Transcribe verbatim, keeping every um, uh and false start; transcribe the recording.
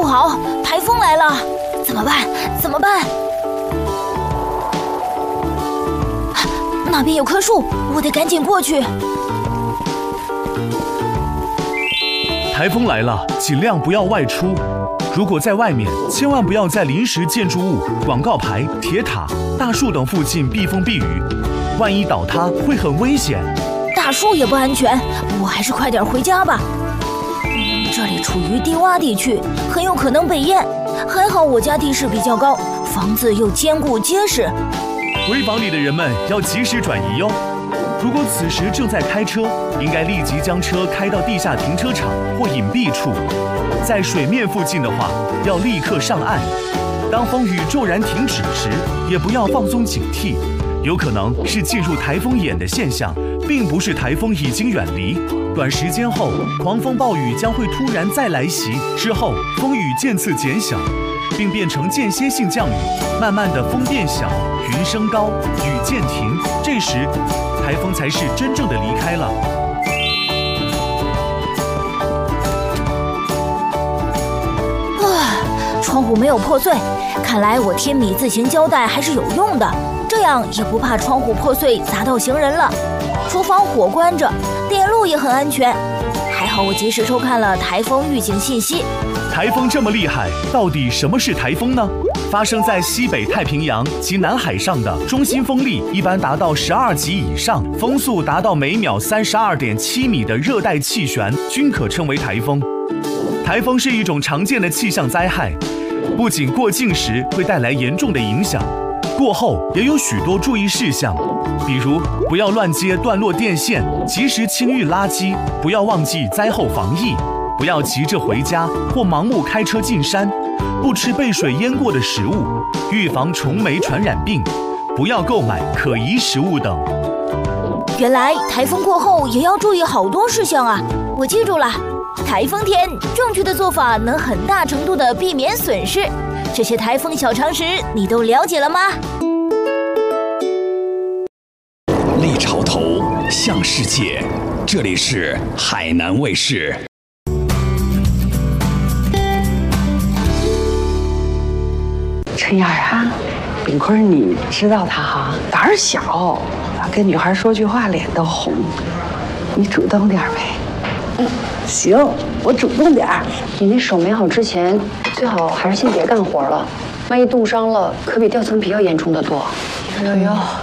好，台风来了，怎么办？怎么办？那边有棵树，我得赶紧过去。 台风来了，尽量不要外出。如果在外面，千万不要在临时建筑物、广告牌、铁塔、大树等附近避风避雨，万一倒塌会很危险。 大树也不安全，我还是快点回家吧。这里处于低洼地区，很有可能被淹。还好我家地势比较高，房子又坚固结实。 回房里的人们要及时转移哟。如果此时正在开车，应该立即将车开到地下停车场或隐蔽处。在水面附近的话，要立刻上岸。当风雨骤然停止时，也不要放松警惕，有可能是进入台风眼的现象，并不是台风已经远离。短时间后，狂风暴雨将会突然再来袭，之后风雨渐次减小，并变成间歇性降雨，慢慢的风变小，云升高，雨渐停，这时台风才是真正的离开了。 啊，窗户没有破碎，看来我贴米字形胶带还是有用的，这样也不怕窗户破碎砸到行人了。厨房火关着，电路也很安全，还好我及时收看了台风预警信息。 台风这么厉害，到底什么是台风呢？发生在西北太平洋及南海上的中心风力一般达到十二级以上，风速达到每秒三十二点七米的热带气旋均可称为台风。台风是一种常见的气象灾害，不仅过境时会带来严重的影响，过后也有许多注意事项，比如不要乱接断落电线，及时清运垃圾，不要忘记灾后防疫，不要急着回家或盲目开车进山，不吃被水淹过的食物，预防虫媒传染病，不要购买可疑食物等。 原来台风过后也要注意好多事项啊，我记住了。台风天正确的做法能很大程度的避免损失，这些台风小常识你都了解了吗？ 立潮头，向世界，这里是海南卫视。 陈燕儿啊，炳坤，你知道他哈，胆儿小，跟女孩说句话脸都红，你主动点呗。 嗯，行，我主动点儿。你那手没好之前，最好还是先别干活了，万一冻伤了，可比掉层皮要严重的多。 呦呦。